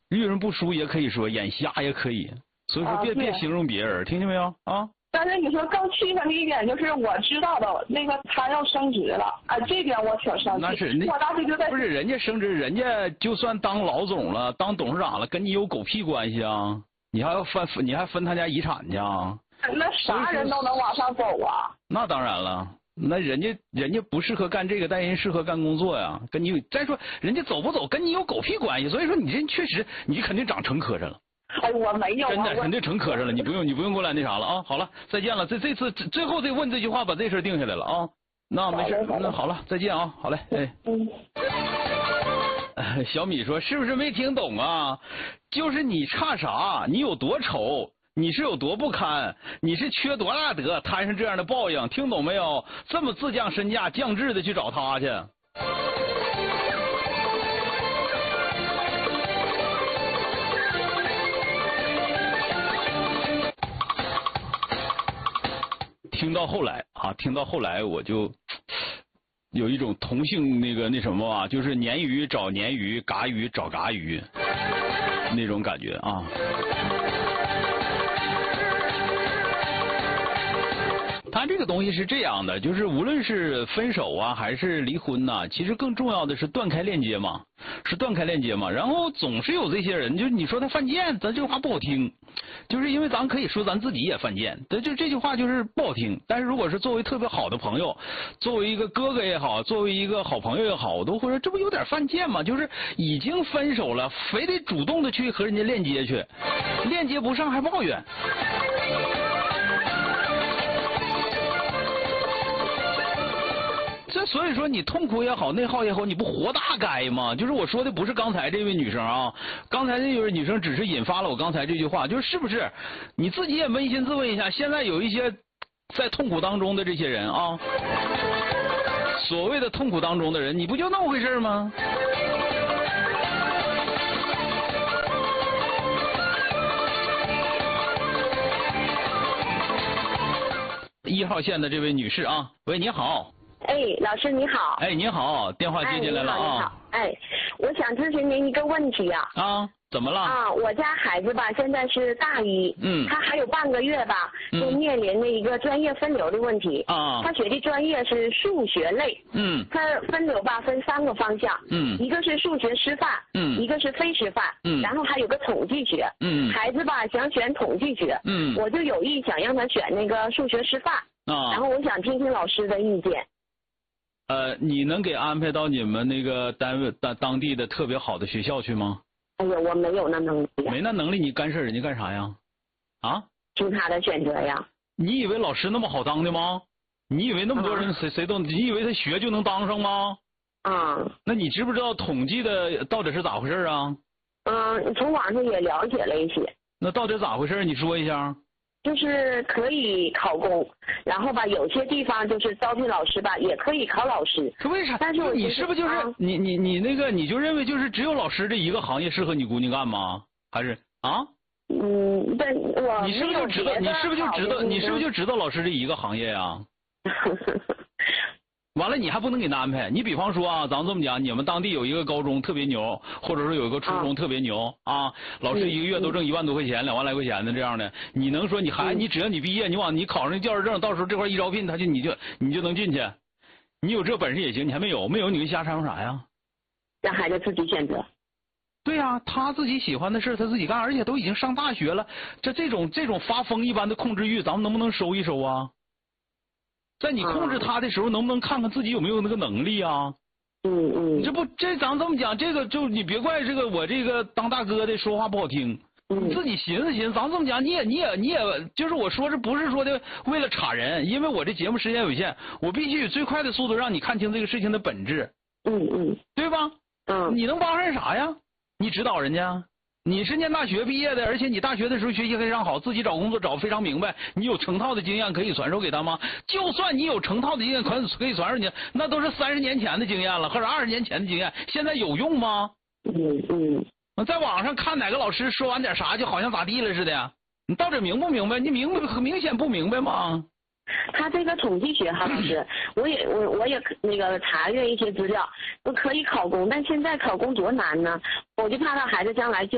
遇人不淑也可以说，眼瞎也可以。所以说别形容别人，听见没有啊？ 但是你说更气愤的一点就是我知道的那个他要升职了啊，这点我挺生气。 那是我当时就在不是人家升职，人家就算当老总了，当董事长了，跟你有狗屁关系啊？你还分他家遗产去啊？ 那啥人都能往上走啊？ 那当然了，那人家不适合干这个，但人适合干工作呀。跟你再说人家走不走跟你有狗屁关系。所以说你这确实你肯定长成磕碜了。 哎，我没有， 真的肯定成磕碜了，你不用过来那啥了啊！好了，再见了。这次最后这问这句话，把这事定下来了啊。那没事，那好了，再见啊，好嘞，哎。小米说是不是没听懂啊？就是你差啥？你有多丑？你是有多不堪？你是缺多大德，摊上这样的报应？听懂没有？这么自降身价、降智的去找他去。听到后来我就有一种同性那什么啊，就是鲶鱼找鲶鱼，嘎鱼找嘎鱼那种感觉啊。他这个东西是这样的，就是无论是分手啊还是离婚呐，其实更重要的是断开链接嘛，然后总是有这些人，就是你说他犯贱，咱这话不好听，就是因为咱可以说咱自己也犯贱，就这句话就是不好听。但是如果是作为特别好的朋友，作为一个哥哥也好，作为一个好朋友也好，我都会说这不有点犯贱吗？就是已经分手了，非得主动的去和人家链接去，链接不上还抱怨。这所以说你痛苦也好，内耗也好，你不活大该吗？就是我说的不是刚才这位女生啊，刚才这位女生只是引发了我刚才这句话，就是不是你自己也扪心自问一下，现在有一些在痛苦当中的这些人啊，所谓的痛苦当中的人，你不就那么回事吗？1号线的这位女士啊，喂，你好。 哎，老师你好。 哎，你好，电话接进来了啊。 你好。哎，我想咨询您一个问题啊。 啊，怎么了？ 啊，我家孩子吧，现在是大一，他还有半个月吧，就面临的一个专业分流的问题。啊。他学的专业是数学类。他分流吧分3个方向。一个是数学师范。一个是非师范。然后还有个统计学。孩子吧想选统计学。我就有意想让他选那个数学师范。啊。然后我想听听老师的意见。 你能给安排到你们那个单位当地的特别好的学校去吗？ 哎呀，我没有那能力。 没那能力，你干涉人家干啥呀？啊？ 听他的选择呀。 你以为老师那么好当的吗？你以为那么多人谁都，你以为他学就能当上吗？ 啊。 那你知不知道统计的到底是咋回事啊？ 从网上也了解了一些。 那到底咋回事？你说一下。 就是可以考公，然后吧，有些地方就是招聘老师吧，也可以考老师。 这为啥？ 但是你是不是就是你那个你就认为就是只有老师这一个行业适合你姑娘干吗？还是啊？ 但我你是不是就知道？你是不是就知道老师这一个行业呀？完了，你还不能给他安排。你比方说啊，咱们这么讲，你们当地有一个高中特别牛，或者说有一个初中特别牛啊，老师一个月都挣1万多块钱、2万来块钱的这样的，你能说你只要你毕业，你考上教师证，到时候这块一招聘，你就能进去？你有这本事也行，你还没有你就瞎掺和啥呀？ 让孩子自己选择。 对呀，他自己喜欢的事他自己干，而且都已经上大学了，这种发疯一般的控制欲，咱们能不能收一收啊？在你控制他的时候，能不能看看自己有没有那个能力啊？咱们这么讲，这个就你别怪这个我这个当大哥的说话不好听，你自己寻思寻思。咱们这么讲，你也就是我说这不是说的为了插人，因为我这节目时间有限，我必须以最快的速度让你看清这个事情的本质。对吧？你能帮上啥呀？你指导人家。你是念大学毕业的，而且你大学的时候学习非常好，自己找工作找非常明白，你有成套的经验可以传授给他吗？就算你有成套的经验可以传授你，那都是30年前的经验了，或者20年前的经验，现在有用吗？在网上看哪个老师说完点啥，就好像咋地了似的，你到底明不明白？你明显不明白吗？ 他这个统计学哈老师，我也那个查阅一些资料，可以考公，但现在考公多难呢？我就怕他孩子将来就